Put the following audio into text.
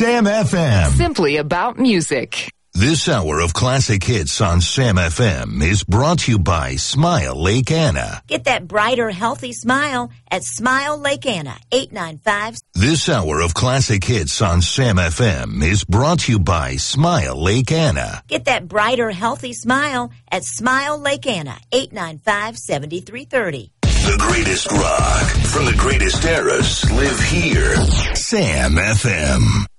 Sam FM. Simply about music. This hour of classic hits on Sam FM is brought to you by Smile Lake Anna. Get that brighter, healthy smile at Smile Lake Anna, 895. This hour of classic hits on Sam FM is brought to you by Smile Lake Anna. Get that brighter, healthy smile at Smile Lake Anna, 895-7330. The greatest rock from the greatest eras live here. Sam FM.